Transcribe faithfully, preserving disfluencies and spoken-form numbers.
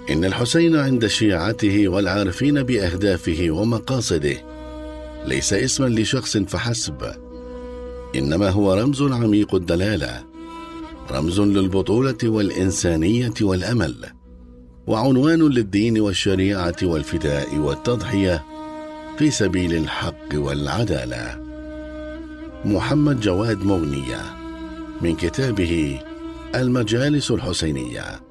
إن الحسين عند شيعته والعارفين بأهدافه ومقاصده ليس اسما لشخص فحسب، إنما هو رمز عميق الدلالة، رمز للبطولة والإنسانية والأمل، وعنوان للدين والشريعة والفداء والتضحية في سبيل الحق والعدالة. محمد جواد مغنية، من كتابه المجالس الحسينية.